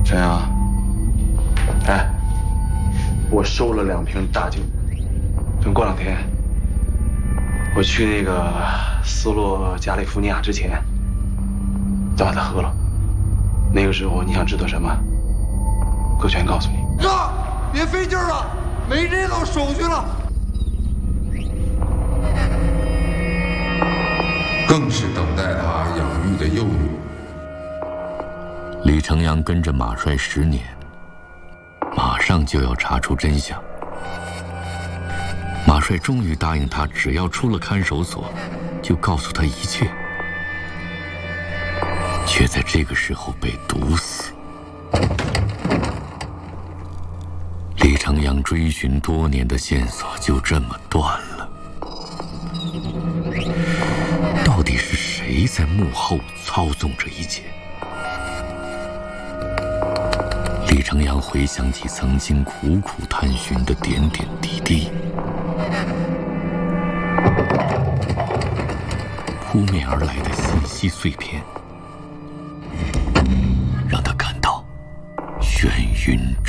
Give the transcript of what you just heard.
陈阳，哎，我收了2瓶大酒，等过2天我去那个斯洛加利福尼亚之前，再把它喝了。那个时候你想知道什么，哥全告诉你。 哥，别费劲了，没这种手续了。 更是等待他养育的幼女。 李成阳跟着马帅10年，马上就要查出真相。马帅终于答应他，只要出了看守所，就告诉他一切，却在这个时候被毒死。李成阳追寻多年的线索就这么断了。到底是谁在幕后操纵着一切？李成阳回想起曾经苦苦探寻的点点滴滴，扑面而来的信息碎片，让他感到眩晕